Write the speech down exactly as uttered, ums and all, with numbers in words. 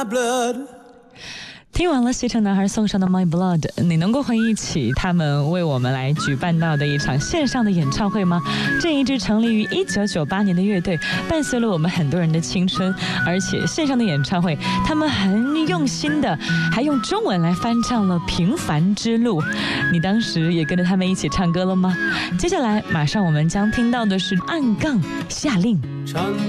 听完了携程男孩送上的 My Blood， 你能够回忆起他们为我们来举办到的一场线上的演唱会吗？这一支成立于一九九八年的乐队，伴随了我们很多人的青春，而且线上的演唱会，他们很用心的，还用中文来翻唱了《平凡之路》。你当时也跟着他们一起唱歌了吗？接下来马上我们将听到的是暗杠夏令。